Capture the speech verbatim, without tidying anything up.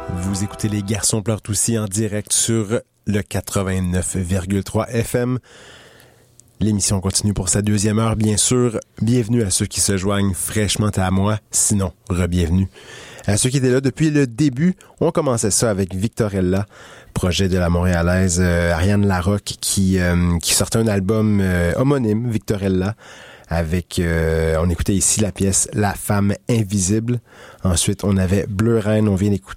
Vous écoutez Les Garçons pleurent aussi en direct sur le quatre-vingt-neuf virgule trois F M. L'émission continue pour sa deuxième heure, bien sûr. Bienvenue à ceux qui se joignent fraîchement à moi, sinon, re-bienvenue. À ceux qui étaient là depuis le début, on commençait ça avec Victorella, projet de la Montréalaise euh, Ariane Larocque, qui, euh, qui sortait un album euh, homonyme, Victorella, avec, euh, on écoutait ici la pièce La femme invisible. Ensuite, on avait Bleu Reine, on vient d'écouter